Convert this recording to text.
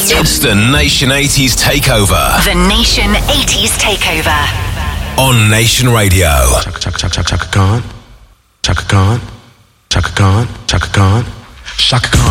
It's the Nation 80s Takeover. The Nation 80s Takeover. On Nation Radio. Chaka Khan. Chaka Khan. Chaka Khan. Chaka Khan. Chaka Khan.